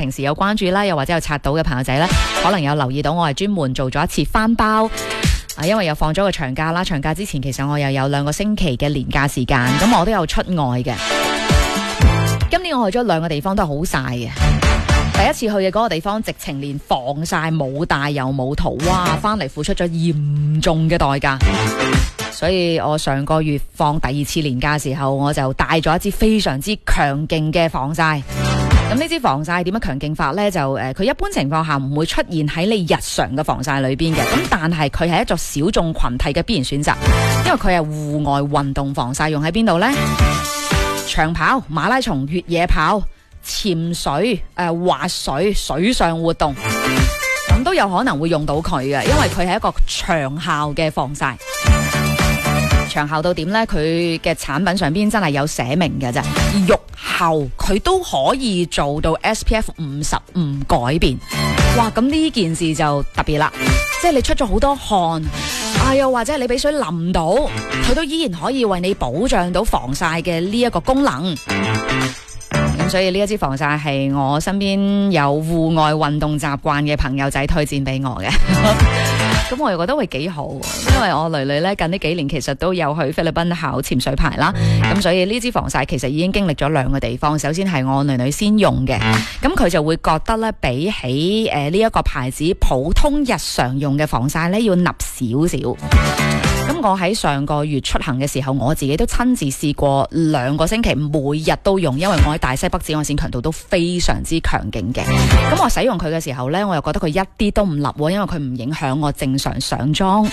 平時有關注啦，又或者有刷到嘅朋友仔咧，可能有留意到我係專門做咗一次翻包。因為又放咗個長假啦，長假之前其實我又有2個星期嘅年假時間，咁我都有出外嘅。今年我去咗2個地方都係好曬嘅。第一次去嘅嗰個地方，直情連防曬冇帶又冇塗，哇！翻嚟付出咗嚴重嘅代價。所以我上個月放第2次年假嘅時候，我就帶咗一支非常之強勁嘅防曬。咁呢支防曬點樣強勁法呢？就佢一般情況下唔會出現喺你日常嘅防曬裏邊嘅，咁但係佢係一種小眾群體嘅必然選擇，因為佢係戶外運動防曬，用喺邊度呢？長跑、馬拉松、越野跑、潛水、滑水、水上活動，咁都有可能會用到佢嘅，因為佢係一個長效嘅防曬。長效到點呢？佢嘅產品上邊真係有寫明嘅啫，浴後佢都可以做到 SPF 50唔改變。哇！咁呢件事就特別啦，即係你出咗好多汗，又或者你俾水淋到，佢都依然可以為你保障到防曬嘅呢一個功能。咁所以呢一支防曬係我身邊有戶外運動習慣嘅朋友仔推薦俾我嘅。咁我又覺得會幾好，因為我女女咧近呢幾年其實都有去菲律賓考潛水牌啦，咁所以呢支防曬其實已經經歷咗2個地方。首先係我女女先用嘅，咁佢就會覺得咧比起呢一個牌子普通日常用嘅防曬咧要膩少少。咁我喺上個月出行嘅時候，我自己都親自試過2個星期，每日都用，因為我喺大西北紫外線強度都非常之強勁嘅。咁我使用佢嘅時候呢，我又覺得佢一啲都唔膩，因為佢唔影響我正常上妝，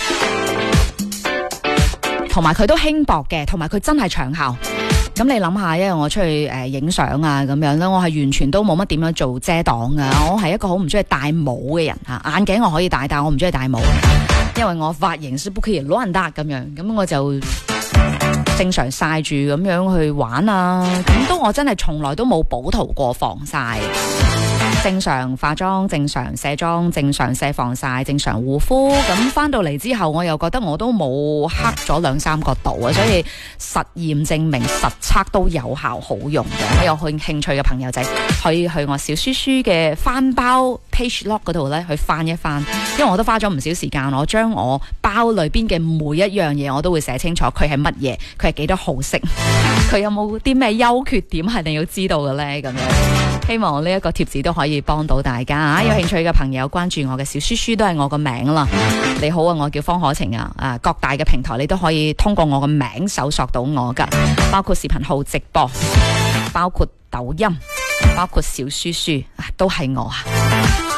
同埋佢都輕薄嘅，同埋佢真係長效。咁你諗下，因為我出去影相啊咁樣咧，我係完全都冇乜點樣做遮擋噶。我係一個好唔中意戴帽嘅人吓，眼鏡我可以戴，但我唔中意戴帽，因為我髮型是不可以亂搭咁樣。咁我就正常曬住咁樣去玩啊。咁都我真係從來都冇補塗過防曬。正常化妝，正常卸妝，正常卸防曬，正常護膚。咁翻到嚟之後，我又覺得我都冇黑咗2-3個度啊，所以實驗證明實測都有效好用嘅。我有興趣嘅朋友仔可以去我小書書嘅翻包 page log 嗰度咧去翻一翻，因為我都花咗唔少時間，我將我包裏邊嘅每一樣嘢我都會寫清楚，佢係乜嘢，佢係幾多毫升，佢有冇啲咩優缺點係你要知道嘅咧。咁樣希望呢一個貼紙都可以幫到大家。有興趣嘅朋友關注我嘅小書書都係我個名啦。你好啊，我叫方可晴啊。各大嘅平台你都可以通過我個名搜索到我噶，包括視頻號直播，包括抖音，包括小書書都係我啊。